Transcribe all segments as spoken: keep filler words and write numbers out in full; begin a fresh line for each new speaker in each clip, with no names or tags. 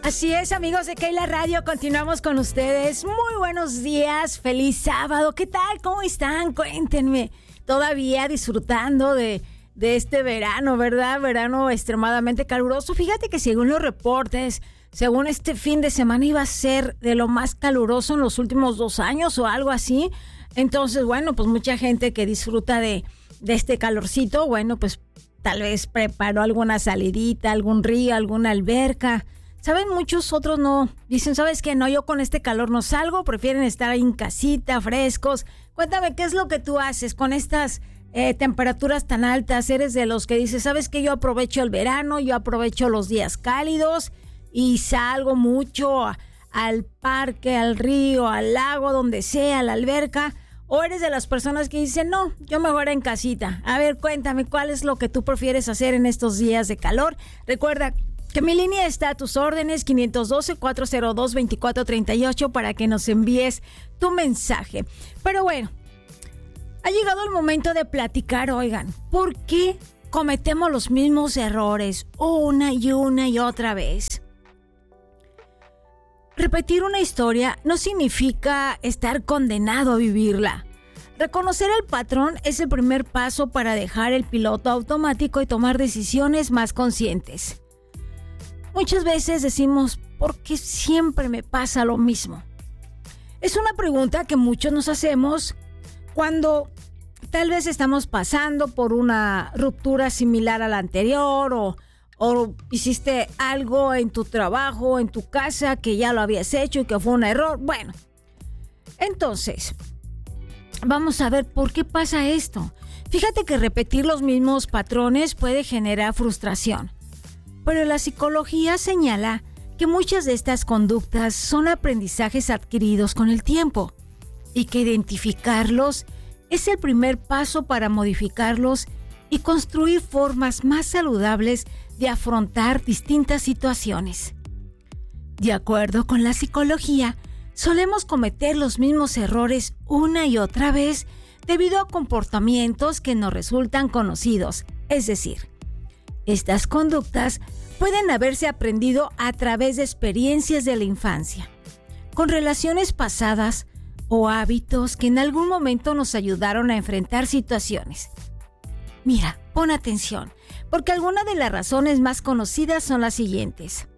Así es, amigos de Keila Radio, continuamos con ustedes. Muy buenos días, feliz sábado. ¿Qué tal? ¿Cómo están? Cuéntenme. Todavía disfrutando de, de este verano, ¿verdad? Verano extremadamente caluroso. Fíjate que según los reportes, según este fin de semana iba a ser de lo más caluroso en los últimos dos años o algo así. Entonces, bueno, pues mucha gente que disfruta de, de este calorcito, bueno, pues tal vez preparó alguna salidita, algún río, alguna alberca. ¿Saben? Muchos otros no. Dicen, ¿sabes qué? No, yo con este calor no salgo. Prefieren estar ahí en casita, frescos. Cuéntame, ¿qué es lo que tú haces con estas eh, temperaturas tan altas? Eres de los que dices, ¿sabes qué? Yo aprovecho el verano, yo aprovecho los días cálidos y salgo mucho a, al parque, al río, al lago, donde sea, a la alberca. ¿O eres de las personas que dicen, no, yo mejor en casita? A ver, cuéntame, ¿cuál es lo que tú prefieres hacer en estos días de calor? Recuerda que mi línea está a tus órdenes, quinientos doce, cuatrocientos dos, veinticuatro treinta y ocho, para que nos envíes tu mensaje. Pero bueno, ha llegado el momento de platicar, oigan, ¿por qué cometemos los mismos errores una y una y otra vez? Repetir una historia no significa estar condenado a vivirla. Reconocer el patrón es el primer paso para dejar el piloto automático y tomar decisiones más conscientes. Muchas veces decimos, ¿por qué siempre me pasa lo mismo? Es una pregunta que muchos nos hacemos cuando tal vez estamos pasando por una ruptura similar a la anterior o, o hiciste algo en tu trabajo, en tu casa, que ya lo habías hecho y que fue un error. Bueno, entonces, vamos a ver por qué pasa esto. Fíjate que repetir los mismos patrones puede generar frustración. Pero la psicología señala que muchas de estas conductas son aprendizajes adquiridos con el tiempo y que identificarlos es el primer paso para modificarlos y construir formas más saludables de afrontar distintas situaciones. De acuerdo con la psicología, solemos cometer los mismos errores una y otra vez debido a comportamientos que nos resultan conocidos, es decir, estas conductas pueden haberse aprendido a través de experiencias de la infancia, con relaciones pasadas o hábitos que en algún momento nos ayudaron a enfrentar situaciones. Mira, pon atención, porque algunas de las razones más conocidas son las siguientes.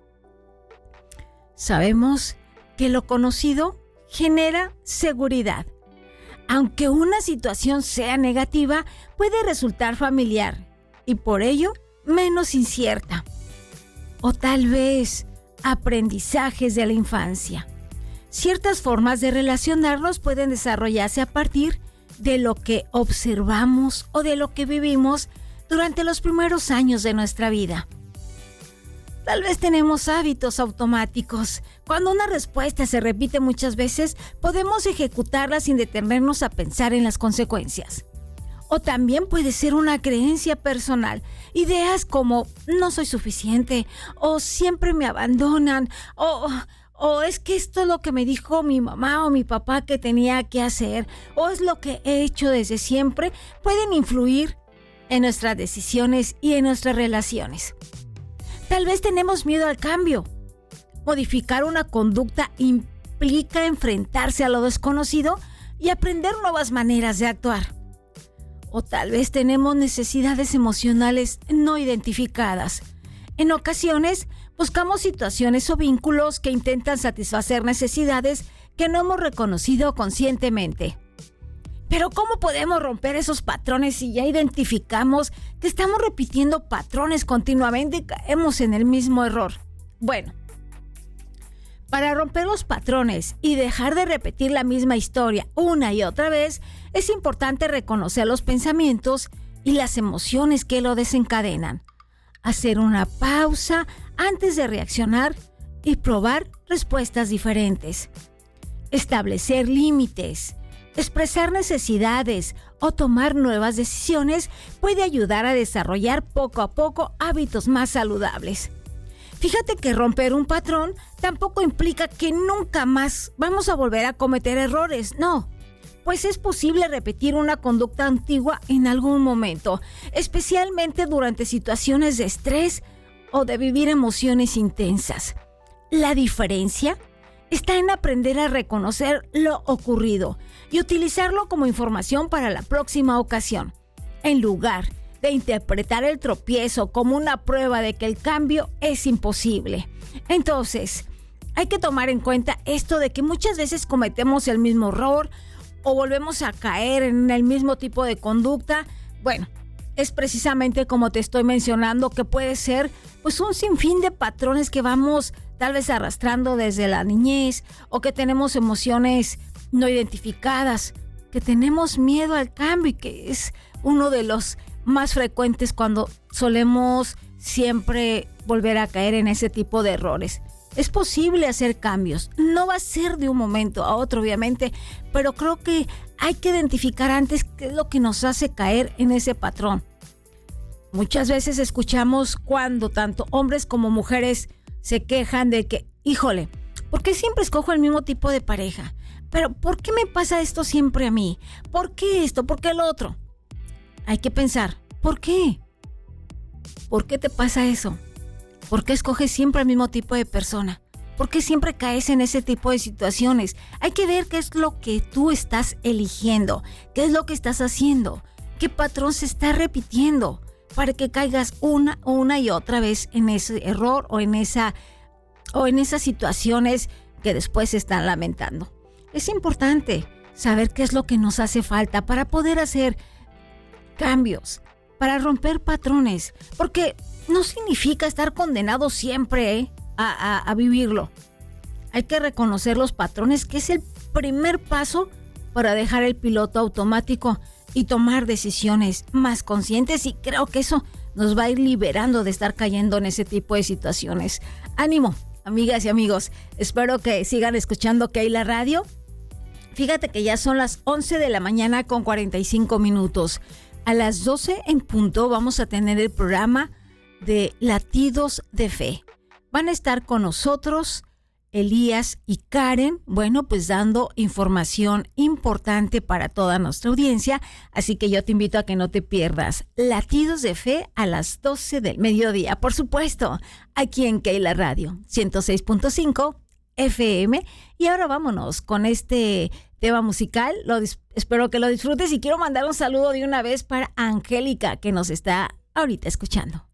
Sabemos que lo conocido genera seguridad. Aunque una situación sea negativa, puede resultar familiar y por ello menos incierta. O tal vez aprendizajes de la infancia. Ciertas formas de relacionarnos pueden desarrollarse a partir de lo que observamos o de lo que vivimos durante los primeros años de nuestra vida. Tal vez tenemos hábitos automáticos. Cuando una respuesta se repite muchas veces, podemos ejecutarla sin detenernos a pensar en las consecuencias. O también puede ser una creencia personal. Ideas como no soy suficiente, o siempre me abandonan, o, o es que esto es lo que me dijo mi mamá o mi papá que tenía que hacer, o es lo que he hecho desde siempre, pueden influir en nuestras decisiones y en nuestras relaciones. Tal vez tenemos miedo al cambio. Modificar una conducta implica enfrentarse a lo desconocido y aprender nuevas maneras de actuar. O tal vez tenemos necesidades emocionales no identificadas. En ocasiones, buscamos situaciones o vínculos que intentan satisfacer necesidades que no hemos reconocido conscientemente. Pero ¿cómo podemos romper esos patrones si ya identificamos que estamos repitiendo patrones continuamente y caemos en el mismo error? Bueno, para romper los patrones y dejar de repetir la misma historia una y otra vez, es importante reconocer los pensamientos y las emociones que lo desencadenan. Hacer una pausa antes de reaccionar y probar respuestas diferentes. Establecer límites, expresar necesidades o tomar nuevas decisiones puede ayudar a desarrollar poco a poco hábitos más saludables. Fíjate que romper un patrón tampoco implica que nunca más vamos a volver a cometer errores, no. Pues es posible repetir una conducta antigua en algún momento, especialmente durante situaciones de estrés o de vivir emociones intensas. La diferencia está en aprender a reconocer lo ocurrido y utilizarlo como información para la próxima ocasión, en lugar de interpretar el tropiezo como una prueba de que el cambio es imposible. Entonces, hay que tomar en cuenta esto de que muchas veces cometemos el mismo error o volvemos a caer en el mismo tipo de conducta. Bueno, es precisamente como te estoy mencionando, que puede ser pues un sinfín de patrones que vamos tal vez arrastrando desde la niñez, o que tenemos emociones no identificadas, que tenemos miedo al cambio, y que es uno de los más frecuentes cuando solemos siempre volver a caer en ese tipo de errores. Es posible hacer cambios, no va a ser de un momento a otro, obviamente, pero creo que hay que identificar antes qué es lo que nos hace caer en ese patrón. Muchas veces escuchamos cuando tanto hombres como mujeres se quejan de que, híjole, ¿por qué siempre escojo el mismo tipo de pareja? Pero ¿por qué me pasa esto siempre a mí? ¿Por qué esto? ¿Por qué lo otro? Hay que pensar, ¿por qué? ¿Por qué te pasa eso? ¿Por qué escoges siempre el mismo tipo de persona? ¿Por qué siempre caes en ese tipo de situaciones? Hay que ver qué es lo que tú estás eligiendo, qué es lo que estás haciendo, qué patrón se está repitiendo, para que caigas una, una y otra vez en ese error o en esa, o en esas situaciones que después se están lamentando. Es importante saber qué es lo que nos hace falta para poder hacer cambios, para romper patrones, porque no significa estar condenado siempre ¿eh? a, a, a vivirlo. Hay que reconocer los patrones, que es el primer paso para dejar el piloto automático y tomar decisiones más conscientes, y creo que eso nos va a ir liberando de estar cayendo en ese tipo de situaciones. Ánimo, amigas y amigos, espero que sigan escuchando Keila Radio. Fíjate que ya son las once de la mañana con cuarenta y cinco minutos. A las doce en punto vamos a tener el programa de Latidos de Fe. Van a estar con nosotros Elías y Karen, bueno, pues dando información importante para toda nuestra audiencia, así que yo te invito a que no te pierdas Latidos de Fe a las doce del mediodía, por supuesto, aquí en Keila Radio, ciento seis punto cinco F M. Y ahora vámonos con este tema musical, lo dis- espero que lo disfrutes, y quiero mandar un saludo de una vez para Angélica, que nos está ahorita escuchando.